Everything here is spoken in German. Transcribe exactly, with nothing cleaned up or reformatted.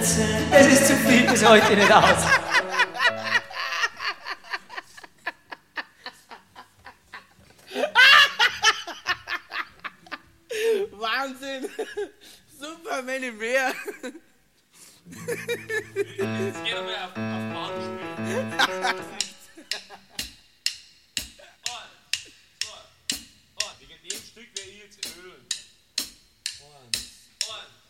Das ist zu viel bis heute nicht aus. Wahnsinn! Superman im Meer! Jetzt geht er mal auf, auf Bahn spielen. Eins, zwei, eins. Wegen dem Stück werde ich jetzt ölen. Eins, eins.